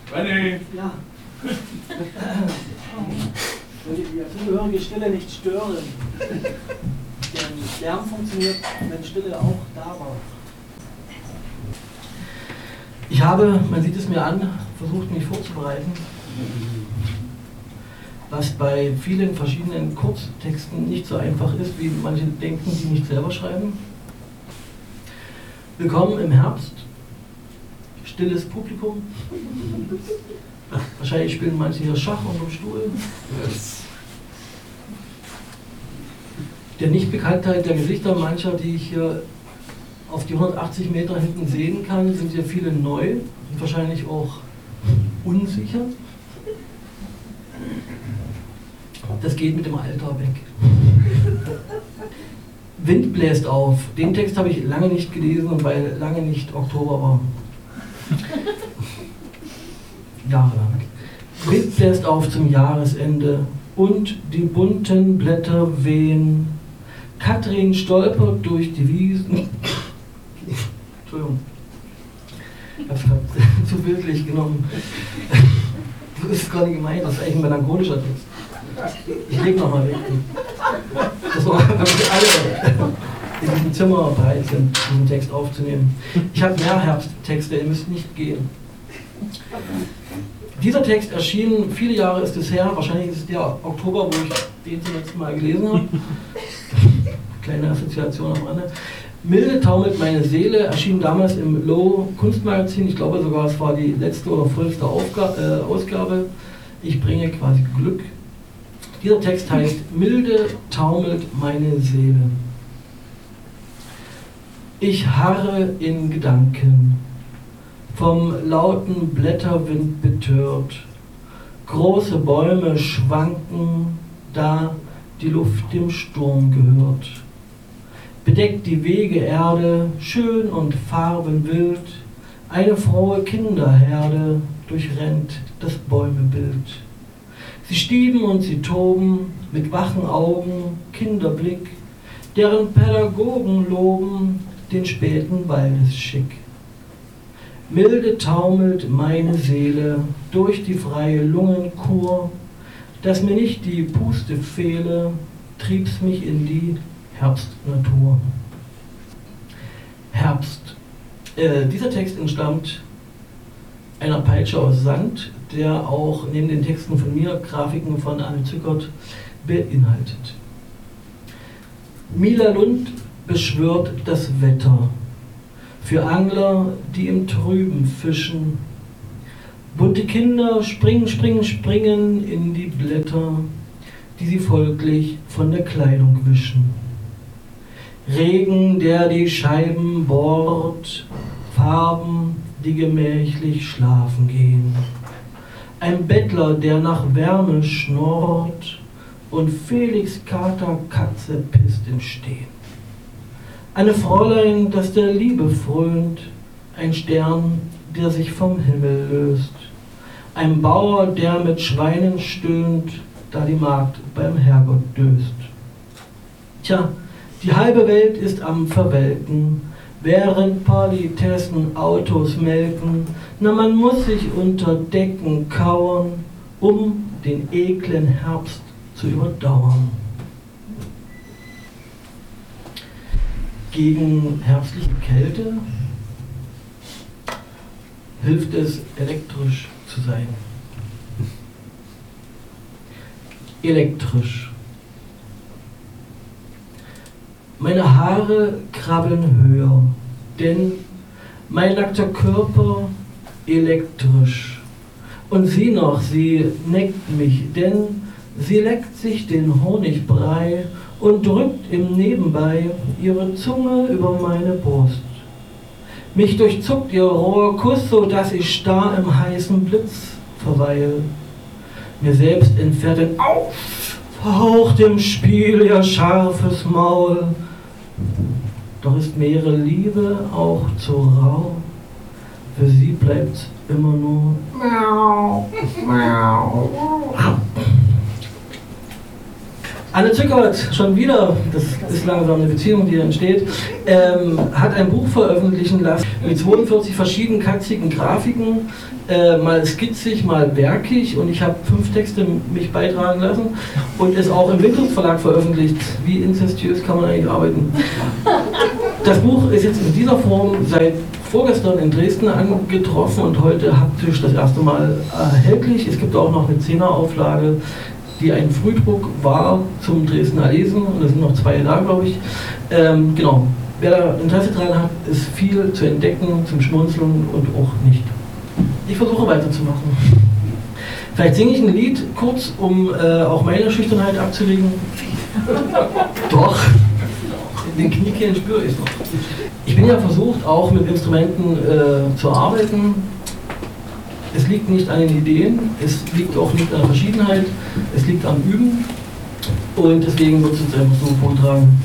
René! Ja. Die zugehörige Stille nicht stören. Der Lärm funktioniert, wenn Stille auch da war. Ich habe, man sieht es mir an, versucht mich vorzubereiten, was bei vielen verschiedenen Kurztexten nicht so einfach ist, wie manche denken, die nicht selber schreiben. Willkommen im Herbst, stilles Publikum. Wahrscheinlich spielen manche hier Schach unterm Stuhl. Der Nichtbekanntheit der Gesichter mancher, die ich hier auf die 180 Meter hinten sehen kann, sind hier viele neu und wahrscheinlich auch unsicher. Das geht mit dem Alter weg. Wind bläst auf. Den Text habe ich lange nicht gelesen, weil lange nicht Oktober war. Jahrelang. Wind bläst auf zum Jahresende und die bunten Blätter wehen. Katrin stolpert durch die Wiesen. Entschuldigung. Ich habe es gerade zu bildlich genommen. Das ist gar nicht gemeint, das ist eigentlich ein melancholischer Text. Ich lege nochmal weg. Das war, damit alle in diesem Zimmer bereit sind, diesen Text aufzunehmen. Ich habe mehr Herbsttexte, ihr müsst nicht gehen. Dieser Text erschien, viele Jahre ist es her, wahrscheinlich ist es der Oktober, wo ich den zum letzten Mal gelesen habe. Kleine Assoziation am Rande. Milde taumelt meine Seele erschien damals im Low Kunstmagazin. Ich glaube sogar, es war die letzte oder vorletzte Ausgabe. Ich bringe quasi Glück. Dieser Text heißt Milde taumelt meine Seele. Ich harre in Gedanken, vom lauten Blätterwind betört. Große Bäume schwanken, da die Luft dem Sturm gehört. Bedeckt die Wege Erde, schön und farbenwild, eine frohe Kinderherde durchrennt das Bäumebild. Sie stieben und sie toben, mit wachen Augen, Kinderblick, deren Pädagogen loben den späten Waldesschick. Milde taumelt meine Seele durch die freie Lungenkur, dass mir nicht die Puste fehle, trieb's mich in die Herbstnatur. Herbst. Dieser Text entstammt einer Peitsche aus Sand, der auch neben den Texten von mir Grafiken von Anne Zückert beinhaltet. Mila Lund beschwört das Wetter für Angler, die im Trüben fischen. Bunte Kinder springen, springen, springen in die Blätter, die sie folglich von der Kleidung wischen. Regen, der die Scheiben bohrt, Farben, die gemächlich schlafen gehen. Ein Bettler, der nach Wärme schnurrt und Felix Kater Katze pisst im Stehen. Eine Fräulein, das der Liebe frönt, ein Stern, der sich vom Himmel löst. Ein Bauer, der mit Schweinen stöhnt, da die Magd beim Herrgott döst. Tja, die halbe Welt ist am Verwelken, während Politessen Autos melken. Na, man muss sich unter Decken kauern, um den eklen Herbst zu überdauern. Gegen herbstliche Kälte hilft es, elektrisch zu sein. Elektrisch. Meine Haare krabbeln höher, denn mein nackter Körper elektrisch. Und sie noch, sie neckt mich, denn sie leckt sich den Honigbrei und drückt im Nebenbei ihre Zunge über meine Brust. Mich durchzuckt ihr roher Kuss, so dass ich starr im heißen Blitz verweile. Mir selbst entfährt ein Auf, verhaucht im Spiel ihr scharfes Maul. Doch ist mir ihre Liebe auch zu rau, für sie bleibt immer nur Miau, Miau. Anne Zückert, schon wieder, das ist langsam eine Beziehung, die entsteht, hat ein Buch veröffentlichen lassen mit 42 verschiedenen katzigen Grafiken, mal skizzig, mal werkig, und ich habe 5 Texte mich beitragen lassen und es auch im Windhus Verlag veröffentlicht. Wie inzestiös kann man eigentlich arbeiten? Das Buch ist jetzt in dieser Form seit vorgestern in Dresden angetroffen und heute haptisch das erste Mal erhältlich. Es gibt auch noch eine 10er-Auflage, die ein Frühdruck war zum Dresdner Lesen, und da sind noch 2 da, glaube ich. Genau, wer da Interesse dran hat, ist viel zu entdecken, zum Schmunzeln und auch nicht. Ich versuche weiterzumachen. Vielleicht singe ich ein Lied kurz, um auch meine Schüchternheit abzulegen. Doch, den Kniekehlen spüre ich noch. Ich bin ja versucht, auch mit Instrumenten zu arbeiten. Es liegt nicht an den Ideen, es liegt auch nicht an der Verschiedenheit, es liegt am Üben, und deswegen wird es jetzt einfach so vortragen.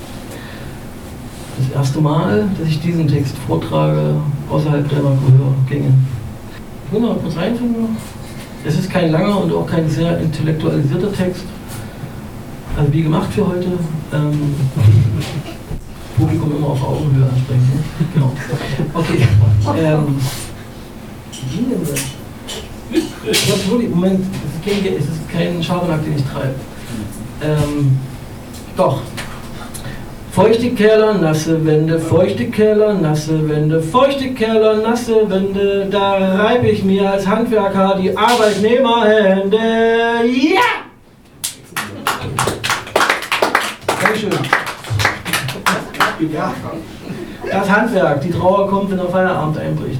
Das erste Mal, dass ich diesen Text vortrage, außerhalb deiner Gehörgänge. Ich will mal kurz reinfinden. Es ist kein langer und auch kein sehr intellektualisierter Text, also wie gemacht für heute. Publikum immer auf Augenhöhe ansprechen. Ne? Genau. Okay. Wie ging denn das? Moment, es ist kein Schabernack, den ich treibe. Doch. Feuchte Keller, nasse Wände, feuchte Keller, nasse Wände, feuchte Keller, nasse Wände, da reibe ich mir als Handwerker die Arbeitnehmerhände. Ja! Dankeschön. Ja. Das Handwerk, die Trauer kommt, wenn der Feierabend einbricht.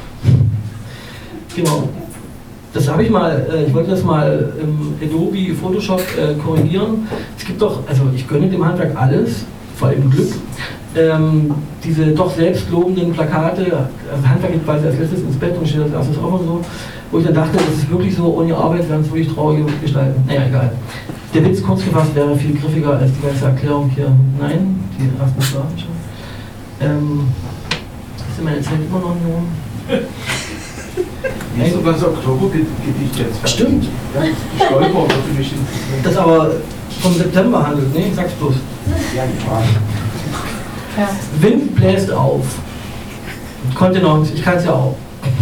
Genau. Das habe ich mal, ich wollte das mal im Adobe Photoshop korrigieren. Es gibt doch, also ich gönne dem Handwerk alles, vor allem Glück. Diese doch selbstlobenden Plakate, also Handwerk geht quasi als letztes ins Bett und steht als erstes auf und so, wo ich dann dachte, das ist wirklich so, ohne Arbeit werden es wirklich traurige Gestalten. Naja, egal. Der Witz kurz gefasst wäre viel griffiger als die ganze Erklärung hier. Nein, die ersten Sprachen schon. Ist meine Zeit immer noch nicht rum? Nicht sogar das Oktobergedicht jetzt. Stimmt. Ja, Stolper würde mich interessieren. Das aber vom September handelt, ne? Sag's bloß. Ja, ja. Wind bläst auf. Kontenance, ich kann's ja auch.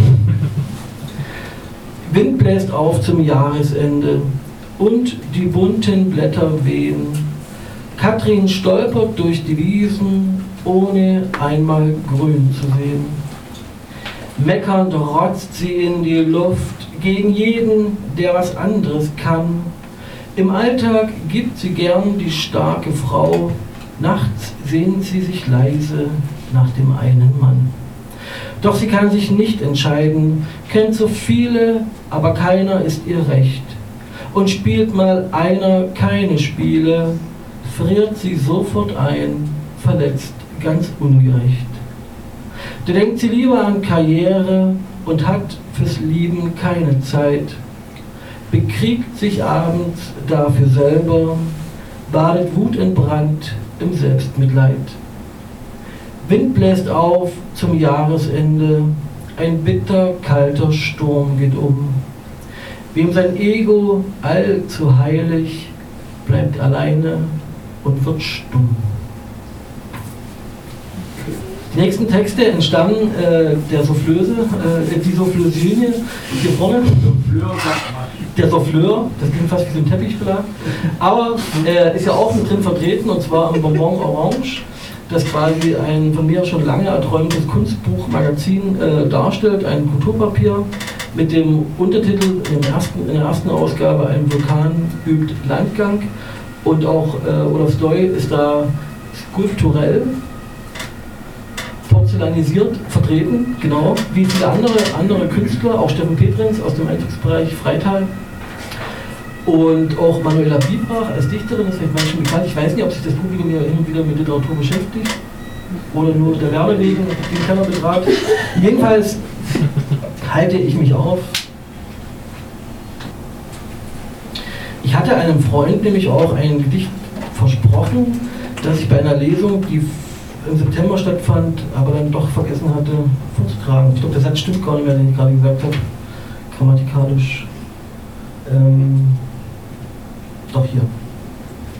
Wind bläst auf zum Jahresende und die bunten Blätter wehen. Katrin stolpert durch die Wiesen, ohne einmal grün zu sehen. Meckernd rotzt sie in die Luft gegen jeden, der was anderes kann. Im Alltag gibt sie gern die starke Frau, nachts sehnt sie sich leise nach dem einen Mann. Doch sie kann sich nicht entscheiden, kennt so viele, aber keiner ist ihr recht. Und spielt mal einer keine Spiele, friert sie sofort ein, verletzt, ganz ungerecht. Da denkt sie lieber an Karriere und hat fürs Lieben keine Zeit, bekriegt sich abends dafür selber, badet wutentbrannt im Selbstmitleid. Wind bläst auf zum Jahresende, ein bitter, kalter Sturm geht um. Wem sein Ego allzu heilig, bleibt alleine und wird stumm. Die nächsten Texte entstammen der Soufflöse, die Soufflösine hier vorne. Der Souffleur, das klingt fast wie so ein Teppichbelag. Aber ist ja auch mit drin vertreten, und zwar im Bonbon Orange, das quasi ein von mir schon lange erträumtes Kunstbuchmagazin darstellt, ein Kulturpapier mit dem Untertitel in der ersten Ausgabe Ein Vulkan übt Landgang, und auch Olaf Stoy ist da skulpturell porzellanisiert vertreten, genau, wie viele andere Künstler, auch Steffen Petrins aus dem Einzugsbereich Freital und auch Manuela Biebrach als Dichterin, ist vielleicht manchen bekannt. Ich weiß nicht, ob sich das Publikum hier hin und wieder mit Literatur beschäftigt oder nur der Wärme wegen den Keller betrat. Jedenfalls halte ich mich auf. Ich hatte einem Freund nämlich auch ein Gedicht versprochen, das ich bei einer Lesung, die im September stattfand, aber dann doch vergessen hatte vorzutragen. Ich glaube, der Satz stimmt gar nicht mehr, den ich gerade gesagt habe, grammatikalisch. Doch hier.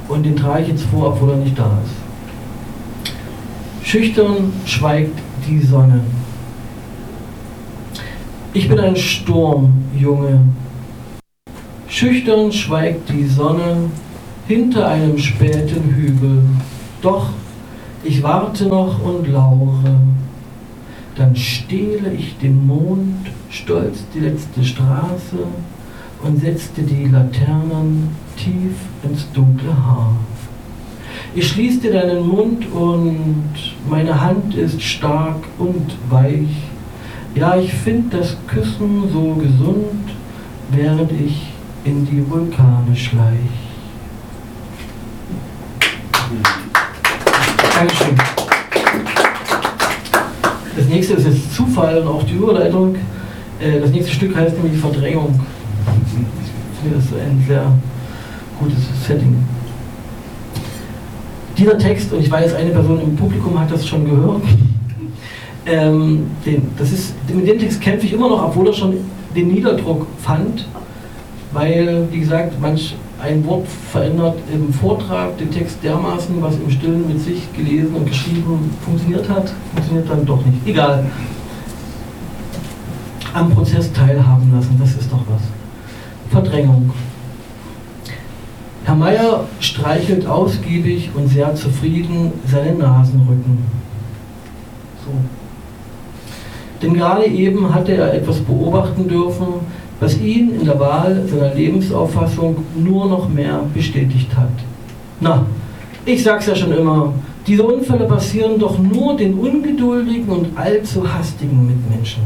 und den trage ich jetzt vor, obwohl er nicht da ist. Schüchtern schweigt die Sonne. Ich bin ein Sturmjunge. Schüchtern schweigt die Sonne hinter einem späten Hügel. Doch ich warte noch und laure. Dann stehle ich dem Mond stolz die letzte Straße und setzte die Laternen tief ins dunkle Haar. Ich schließte deinen Mund und meine Hand ist stark und weich. Ja, ich finde das Küssen so gesund, während ich in die Vulkane schleich. Dankeschön. Das nächste ist jetzt Zufall und auch die Überleitung. Das nächste Stück heißt nämlich Verdrängung. Ich finde das ein sehr gutes Setting. Dieser Text, und ich weiß, eine Person im Publikum hat das schon gehört, mit dem Text kämpfe ich immer noch, obwohl er schon den Niederdruck fand, weil, wie gesagt, ein Wort verändert im Vortrag den Text dermaßen, was im Stillen mit sich gelesen und geschrieben funktioniert dann doch nicht. Egal. Am Prozess teilhaben lassen, das ist doch was. Verdrängung. Herr Meier streichelt ausgiebig und sehr zufrieden seinen Nasenrücken. So. Denn gerade eben hatte er etwas beobachten dürfen, was ihn in der Wahl seiner Lebensauffassung nur noch mehr bestätigt hat. Na, ich sag's ja schon immer, diese Unfälle passieren doch nur den ungeduldigen und allzu hastigen Mitmenschen.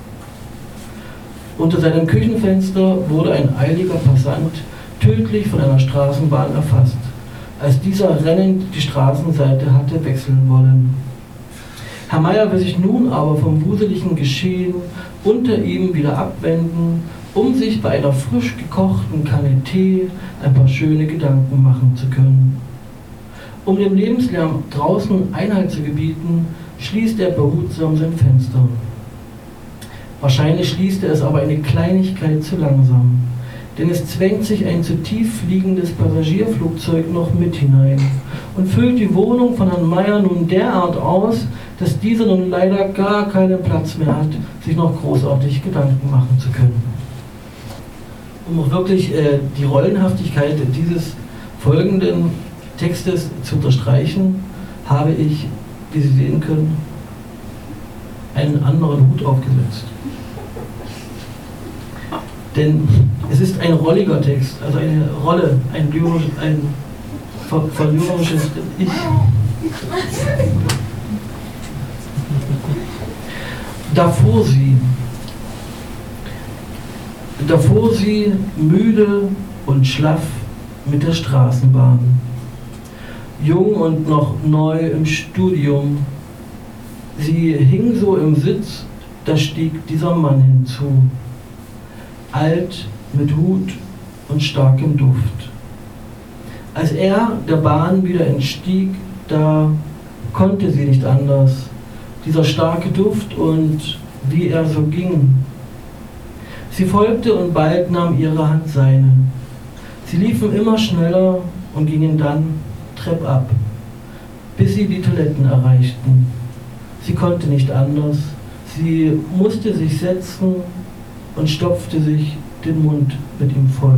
Unter seinem Küchenfenster wurde ein eiliger Passant tödlich von einer Straßenbahn erfasst, als dieser rennend die Straßenseite hatte wechseln wollen. Herr Meier will sich nun aber vom wuseligen Geschehen unter ihm wieder abwenden, um sich bei einer frisch gekochten Kanne Tee ein paar schöne Gedanken machen zu können. Um dem Lebenslärm draußen Einhalt zu gebieten, schließt er behutsam sein Fenster. Wahrscheinlich schließt er es aber eine Kleinigkeit zu langsam, denn es zwängt sich ein zu tief fliegendes Passagierflugzeug noch mit hinein und füllt die Wohnung von Herrn Meier nun derart aus, dass dieser nun leider gar keinen Platz mehr hat, sich noch großartig Gedanken machen zu können. Um auch wirklich die Rollenhaftigkeit dieses folgenden Textes zu unterstreichen, habe ich, wie Sie sehen können, einen anderen Hut aufgesetzt. Denn es ist ein rolliger Text, also eine Rolle, ein verliererisches Ich. Da fuhr sie müde und schlaff mit der Straßenbahn. Jung und noch neu im Studium. Sie hing so im Sitz, da stieg dieser Mann hinzu. Alt, mit Hut und starkem Duft. Als er der Bahn wieder entstieg, da konnte sie nicht anders. Dieser starke Duft und wie er so ging. Sie folgte und bald nahm ihre Hand seine. Sie liefen immer schneller und gingen dann treppab, bis sie die Toiletten erreichten. Sie konnte nicht anders. Sie musste sich setzen und stopfte sich den Mund mit ihm voll.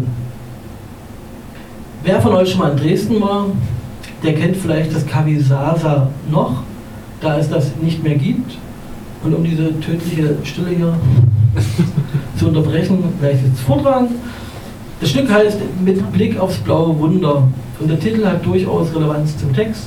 Wer von euch schon mal in Dresden war, der kennt vielleicht das Café Sasa noch, da es das nicht mehr gibt. Und um diese tödliche Stille hier zu unterbrechen, werde ich jetzt vortragen. Das Stück heißt Mit Blick aufs blaue Wunder und der Titel hat durchaus Relevanz zum Text.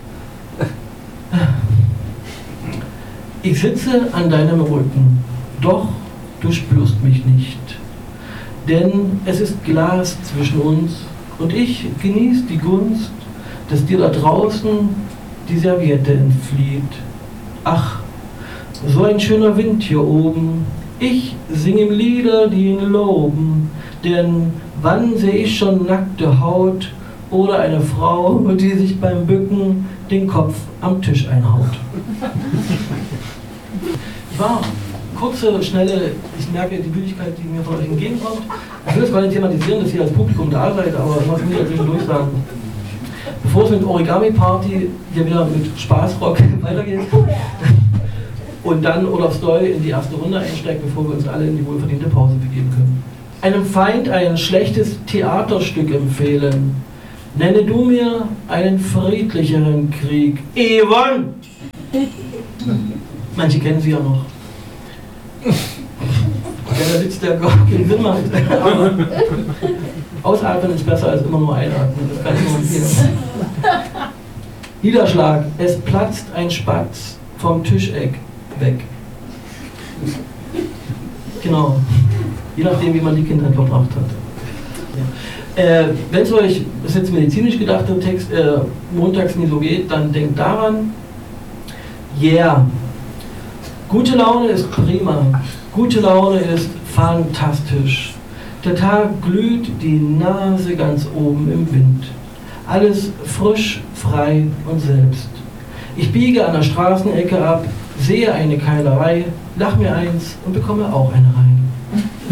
Ich sitze an deinem Rücken, doch du spürst mich nicht, denn es ist Glas zwischen uns und ich genieße die Gunst, dass dir da draußen die Serviette entflieht. Ach, so ein schöner Wind hier oben, ich singe ihm Lieder, die ihn loben, denn wann sehe ich schon nackte Haut oder eine Frau, die sich beim Bücken den Kopf am Tisch einhaut. Kurze, schnelle, ich merke die Müdigkeit, die mir von euch entgegenkommt. Ich will es gar nicht thematisieren, dass ihr als Publikum da seid, aber ich muss mir dazwischen durchsagen. bevor es mit Origami-Party hier wieder mit Spaßrock weitergeht und dann Olaf Stoy in die erste Runde einsteigt, bevor wir uns alle in die wohlverdiente Pause begeben können. Einem Feind ein schlechtes Theaterstück empfehlen. Nenne du mir einen friedlicheren Krieg. Yvonne! Manche kennen sie ja noch. Der Witz, der gar keinen Sinn macht. Aber ausatmen ist besser als immer nur einatmen. Das kann ich nur empfehlen. Niederschlag. Es platzt ein Spatz vom Tischeck weg. Genau. Je nachdem, wie man die Kindheit verbracht hat. Ja. Wenn es euch, das ist jetzt medizinisch gedachter Text, montags nie so geht, dann denkt daran, yeah. Gute Laune ist prima. Gute Laune ist fantastisch. Der Tag glüht, die Nase ganz oben im Wind. Alles frisch, frei und selbst. Ich biege an der Straßenecke ab, sehe eine Keilerei, lach mir eins und bekomme auch eine rein.